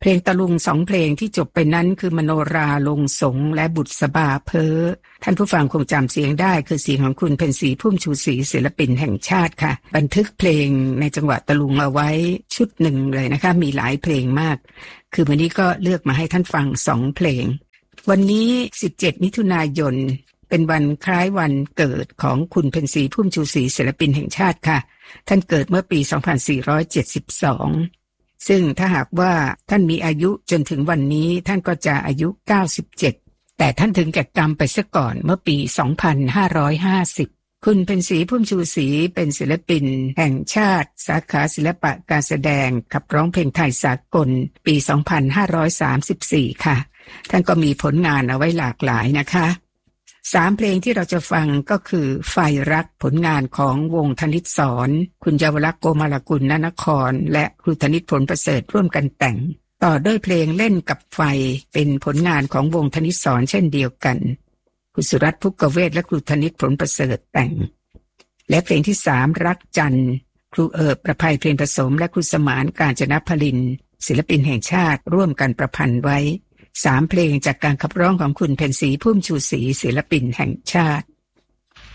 เพลงตะลุง2เพลงที่จบไปนั้นคือมโนราลงสงและบุษบาเพ้อท่านผู้ฟังคงจำเสียงได้คือเสียงของคุณเพ็ญศรีพุ่มชูศรีศิลปินแห่งชาติค่ะบันทึกเพลงในจังหวะตะลุงเอาไว้ชุดหนึ่งเลยนะคะมีหลายเพลงมากคือวันนี้ก็เลือกมาให้ท่านฟัง2เพลงวันนี้17มิถุนายนเป็นวันคล้ายวันเกิดของคุณเพ็ญศรีพุ่มชูศรีศิลปินแห่งชาติค่ะท่านเกิดเมื่อปี2472ซึ่งถ้าหากว่าท่านมีอายุจนถึงวันนี้ท่านก็จะอายุ97แต่ท่านถึงแก่กรรมไปซะก่อนเมื่อปี2550คุณเพ็ญศรีพุ่มชูศรีเป็นศิลปินแห่งชาติสาขาศิลปะการแสดงขับร้องเพลงไทยสากลปี2534ค่ะท่านก็มีผลงานเอาไว้หลากหลายนะคะ3เพลงที่เราจะฟังก็คือไฟรักผลงานของวงธนิตสรคุณเยาวลักษณ์โกมลกุลณนครและครูธนิตผลประเสริฐร่วมกันแต่งต่อด้วยเพลงเล่นกับไฟเป็นผลงานของวงธนิตสรเช่นเดียวกันคุณสุรัตน์ภุกเวชและครูธนิตผลประเสริฐแต่งและเพลงที่3รักจันทร์ครูประภัยเพลงผสมและครูสมานกาญจนพลินศิลปินแห่งชาติร่วมกันประพันธ์ไว้3เพลงจากการขับร้องของคุณเพ็ญศรีพุ่มชูศรีศิลปินแห่งชาติ